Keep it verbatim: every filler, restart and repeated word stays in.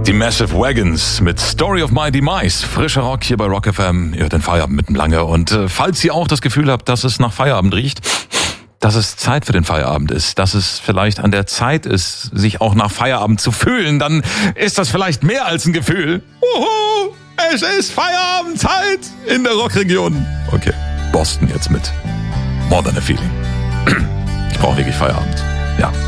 Die Massive Wagons mit Story of My Demise. Frischer Rock hier bei Rock F M. Ihr hört den Feierabend mitten lange. Und äh, falls ihr auch das Gefühl habt, dass es nach Feierabend riecht, dass es Zeit für den Feierabend ist, dass es vielleicht an der Zeit ist, sich auch nach Feierabend zu fühlen, dann ist das vielleicht mehr als ein Gefühl. Uhu, es ist Feierabendzeit in der Rockregion. Okay, Boston jetzt mit More Than a Feeling. Ich brauche wirklich Feierabend. Ja.